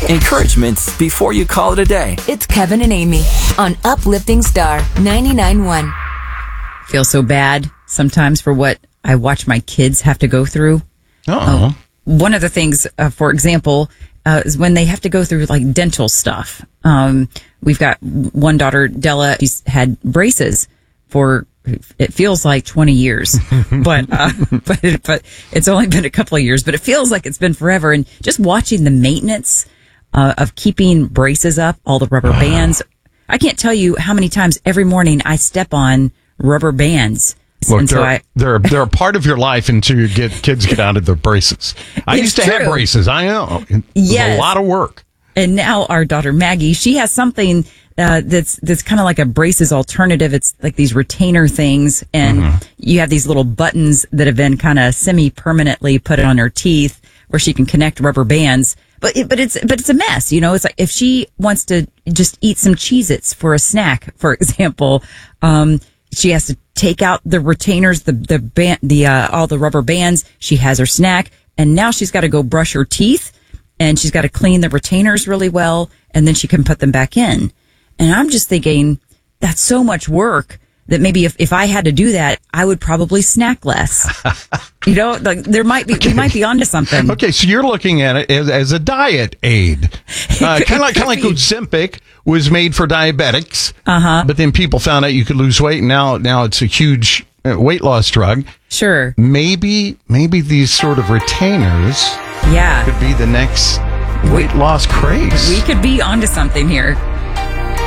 Encouragements before you call it a day. It's Kevin and Amy on Uplifting Star 99.1. Feel so bad sometimes for what I watch my kids have to go through. One of the things, for example, is when they have to go through like dental stuff. We've got one daughter, Della, she's had braces for, it feels like 20 years, but it's only been a couple of years, but it feels like it's been forever. And just watching the maintenance of keeping braces up, all the rubber bands. I can't tell you how many times every morning I step on rubber bands. Look, they're a part of your life until kids get out of their braces. I used to have braces. I know. It's a lot of work. And now our daughter Maggie, she has something that's kind of like a braces alternative. It's like these retainer things, and you have these little buttons that have been kind of semi-permanently put on her teeth where she can connect rubber bands. But it's a mess, you know. It's like if she wants to just eat some Cheez-Its for a snack, for example, she has to take out the retainers, all the rubber bands. She has her snack, and now she's got to go brush her teeth, and she's got to clean the retainers really well, and then she can put them back in. And I'm just thinking that's so much work that maybe if I had to do that, I would probably snack less. You know, like we might be onto something. Okay, so you're looking at it as a diet aid, kind of like Ozempic was made for diabetics. But then people found out you could lose weight, and now it's a huge weight loss drug. Sure. Maybe these sort of retainers, could be the next weight loss craze. We could be onto something here.